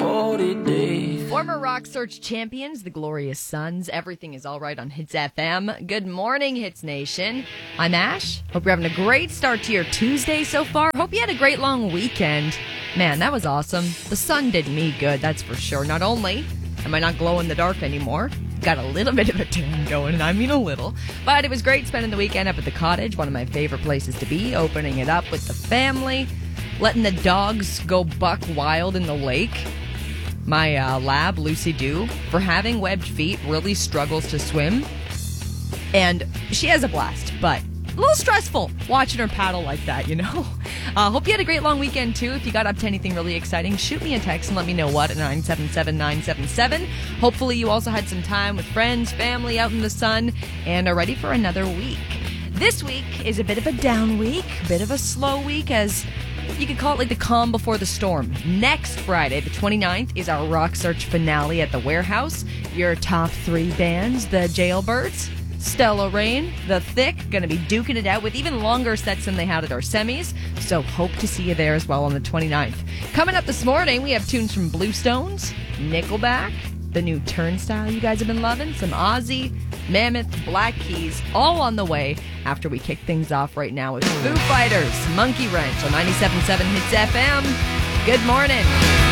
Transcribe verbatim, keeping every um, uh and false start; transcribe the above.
forty days. Former Rock Search champions, the Glorious Sons. Everything is all right on Hits F M. Good morning, Hits Nation. I'm Ash. Hope you're having a great start to your Tuesday so far. Hope you had a great long weekend. Man, that was awesome. The sun did me good, that's for sure. Not only am I not glow in the dark anymore, got a little bit of a tan going, and I mean a little. But it was great spending the weekend up at the cottage, one of my favorite places to be, opening it up with the family, letting the dogs go buck wild in the lake. My uh, lab, Lucy Dew, for having webbed feet, really struggles to swim. And she has a blast, but a little stressful watching her paddle like that, you know? Uh, hope you had a great long weekend, too. If you got up to anything really exciting, shoot me a text and let me know what at nine seven seven nine seven seven. Hopefully you also had some time with friends, family, out in the sun, and are ready for another week. This week is a bit of a down week, a bit of a slow week, as you could call it like the calm before the storm. Next Friday, the twenty-ninth, is our Rock Search finale at the Warehouse. Your top three bands, the Jailbirds, Stella Rain, The Thick, going to be duking it out with even longer sets than they had at our semis. So hope to see you there as well on the twenty-ninth. Coming up this morning, we have tunes from Bluestones, Nickelback, the new Turnstile you guys have been loving, some Ozzy, Mammoth, Black Keys, all on the way after we kick things off right now with Foo Fighters, Monkey Wrench on ninety-seven point seven Hits F M. Good morning.